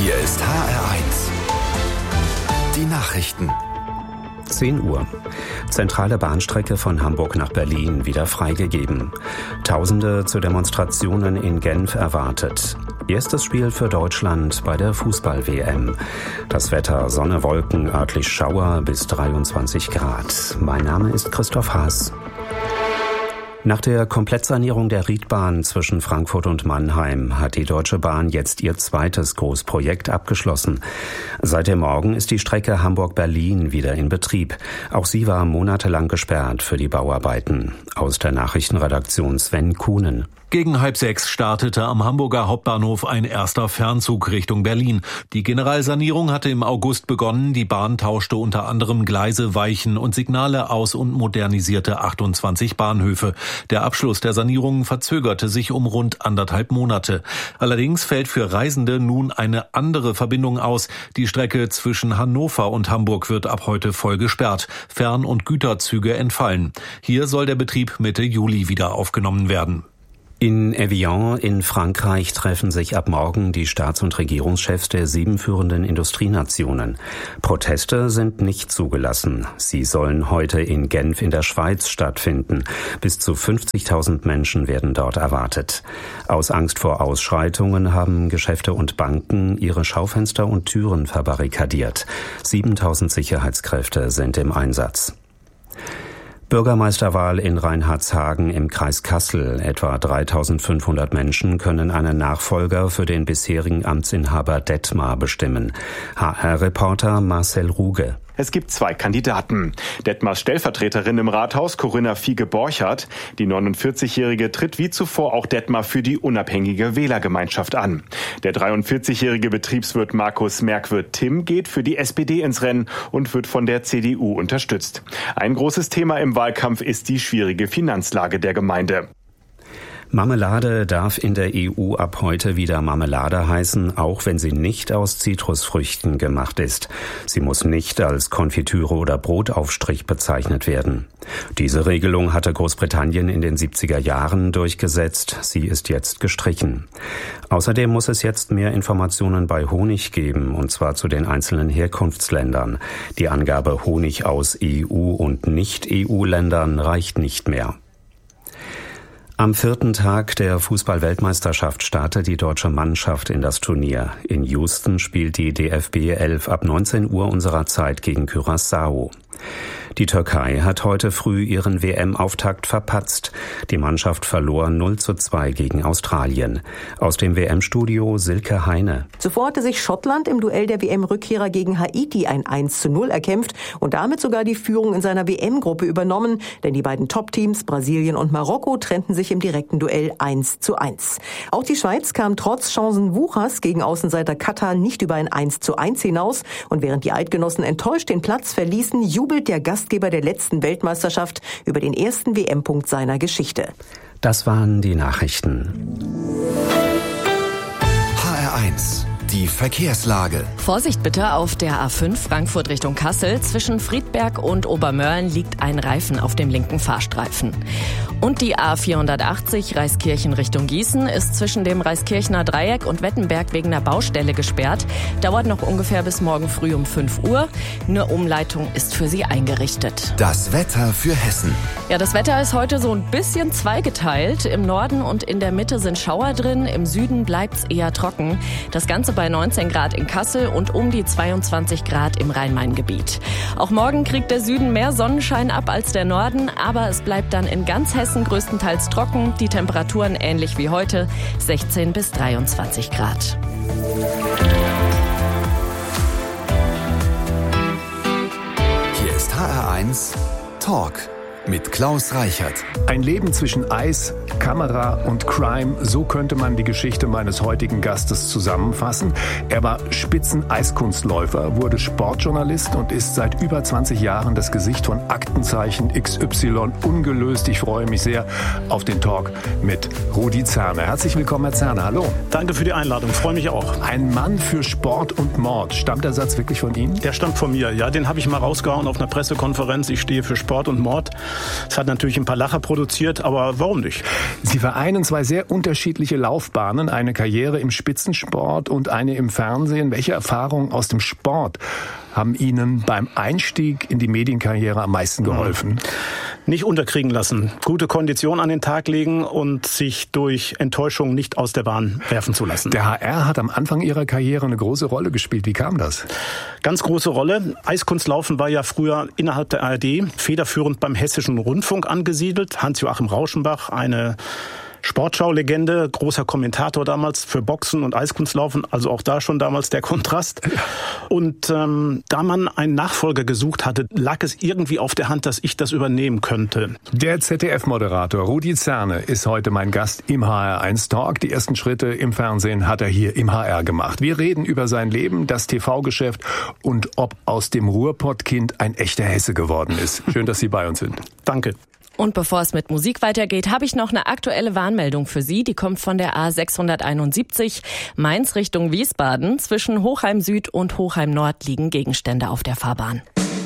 Hier ist HR1. Die Nachrichten. 10 Uhr. Zentrale Bahnstrecke von Hamburg nach Berlin wieder freigegeben. Tausende zu Demonstrationen in Genf erwartet. Erstes Spiel für Deutschland bei der Fußball-WM. Das Wetter: Sonne, Wolken, örtlich Schauer bis 23 Grad. Mein Name ist Christoph Haas. Nach der Komplettsanierung der Riedbahn zwischen Frankfurt und Mannheim hat die Deutsche Bahn jetzt ihr zweites Großprojekt abgeschlossen. Seit dem Morgen ist die Strecke Hamburg-Berlin wieder in Betrieb. Auch sie war monatelang gesperrt für die Bauarbeiten. Aus der Nachrichtenredaktion Sven Kuhnen. Gegen 5:30 startete am Hamburger Hauptbahnhof ein erster Fernzug Richtung Berlin. Die Generalsanierung hatte im August begonnen. Die Bahn tauschte unter anderem Gleise, Weichen und Signale aus und modernisierte 28 Bahnhöfe. Der Abschluss der Sanierung verzögerte sich um rund 1,5 Monate. Allerdings fällt für Reisende nun eine andere Verbindung aus. Die Strecke zwischen Hannover und Hamburg wird ab heute voll gesperrt. Fern- und Güterzüge entfallen. Hier soll der Betrieb Mitte Juli wieder aufgenommen werden. In Evian in Frankreich treffen sich ab morgen die Staats- und Regierungschefs der 7 führenden Industrienationen. Proteste sind nicht zugelassen. Sie sollen heute in Genf in der Schweiz stattfinden. Bis zu 50.000 Menschen werden dort erwartet. Aus Angst vor Ausschreitungen haben Geschäfte und Banken ihre Schaufenster und Türen verbarrikadiert. 7.000 Sicherheitskräfte sind im Einsatz. Bürgermeisterwahl in Reinhardshagen im Kreis Kassel. Etwa 3.500 Menschen können einen Nachfolger für den bisherigen Amtsinhaber Detmar bestimmen. HR-Reporter Marcel Ruge. Es gibt 2 Kandidaten. Detmars Stellvertreterin im Rathaus, Corinna Fiege-Borchardt. Die 49-Jährige tritt wie zuvor auch Detmar für die unabhängige Wählergemeinschaft an. Der 43-jährige Betriebswirt Markus Merkwirth-Timm geht für die SPD ins Rennen und wird von der CDU unterstützt. Ein großes Thema im Wahlkampf ist die schwierige Finanzlage der Gemeinde. Marmelade darf in der EU ab heute wieder Marmelade heißen, auch wenn sie nicht aus Zitrusfrüchten gemacht ist. Sie muss nicht als Konfitüre oder Brotaufstrich bezeichnet werden. Diese Regelung hatte Großbritannien in den 70er Jahren durchgesetzt. Sie ist jetzt gestrichen. Außerdem muss es jetzt mehr Informationen bei Honig geben, und zwar zu den einzelnen Herkunftsländern. Die Angabe Honig aus EU- und Nicht-EU-Ländern reicht nicht mehr. Am 4. Tag der Fußball-Weltmeisterschaft startet die deutsche Mannschaft in das Turnier. In Houston spielt die DFB 11 ab 19 Uhr unserer Zeit gegen Curaçao. Die Türkei hat heute früh ihren WM-Auftakt verpatzt. Die Mannschaft verlor 0:2 gegen Australien. Aus dem WM-Studio Silke Heine. Zuvor hatte sich Schottland im Duell der WM-Rückkehrer gegen Haiti ein 1:0 erkämpft und damit sogar die Führung in seiner WM-Gruppe übernommen, denn die beiden Top-Teams Brasilien und Marokko trennten sich im direkten Duell 1:1. Auch die Schweiz kam trotz Chancenwuchers gegen Außenseiter Katar nicht über ein 1:1 hinaus, und während die Eidgenossen enttäuscht den Platz verließen, jubelt der Gastgeber der letzten Weltmeisterschaft über den ersten WM-Punkt seiner Geschichte. Das waren die Nachrichten. HR1. Die Verkehrslage. Vorsicht bitte auf der A5 Frankfurt Richtung Kassel. Zwischen Friedberg und Obermörlen liegt ein Reifen auf dem linken Fahrstreifen. Und die A480 Reiskirchen Richtung Gießen ist zwischen dem Reiskirchner Dreieck und Wettenberg wegen der Baustelle gesperrt. Dauert noch ungefähr bis morgen früh um 5 Uhr. Eine Umleitung ist für Sie eingerichtet. Das Wetter für Hessen. Ja, das Wetter ist heute so ein bisschen zweigeteilt. Im Norden und in der Mitte sind Schauer drin. Im Süden bleibt's eher trocken. Das Ganze bei 19 Grad in Kassel und um die 22 Grad im Rhein-Main-Gebiet. Auch morgen kriegt der Süden mehr Sonnenschein ab als der Norden, aber es bleibt dann in ganz Hessen größtenteils trocken. Die Temperaturen ähnlich wie heute, 16 bis 23 Grad. Hier ist HR1 Talk mit Klaus Reichert. Ein Leben zwischen Eis, Kamera und Crime, so könnte man die Geschichte meines heutigen Gastes zusammenfassen. Er war Spitzen-Eiskunstläufer, wurde Sportjournalist und ist seit über 20 Jahren das Gesicht von Aktenzeichen XY ungelöst. Ich freue mich sehr auf den Talk mit Rudi Zerner. Herzlich willkommen, Herr Zerner. Hallo. Danke für die Einladung, freue mich auch. Ein Mann für Sport und Mord. Stammt der Satz wirklich von Ihnen? Der stammt von mir, ja. Den habe ich mal rausgehauen auf einer Pressekonferenz. Ich stehe für Sport und Mord. Es hat natürlich ein paar Lacher produziert, aber warum nicht? Sie vereinen zwei sehr unterschiedliche Laufbahnen, eine Karriere im Spitzensport und eine im Fernsehen. Welche Erfahrungen aus dem Sport haben Ihnen beim Einstieg in die Medienkarriere am meisten geholfen? Nicht unterkriegen lassen, gute Kondition an den Tag legen und sich durch Enttäuschung nicht aus der Bahn werfen zu lassen. Der HR hat am Anfang Ihrer Karriere eine große Rolle gespielt. Wie kam das? Ganz große Rolle. Eiskunstlaufen war ja früher innerhalb der ARD federführend beim Hessischen Rundfunk angesiedelt. Hans-Joachim Rauschenbach, eine Sportschau-Legende, großer Kommentator damals für Boxen und Eiskunstlaufen, also auch da schon damals der Kontrast. Und da man einen Nachfolger gesucht hatte, lag es irgendwie auf der Hand, dass ich das übernehmen könnte. Der ZDF-Moderator Rudi Zerne ist heute mein Gast im HR1 Talk. Die ersten Schritte im Fernsehen hat er hier im HR gemacht. Wir reden über sein Leben, das TV-Geschäft und ob aus dem Ruhrpottkind ein echter Hesse geworden ist. Schön, dass Sie bei uns sind. Danke. Und bevor es mit Musik weitergeht, habe ich noch eine aktuelle Warnmeldung für Sie. Die kommt von der A671 Mainz Richtung Wiesbaden. Zwischen Hochheim Süd und Hochheim Nord liegen Gegenstände auf der Fahrbahn.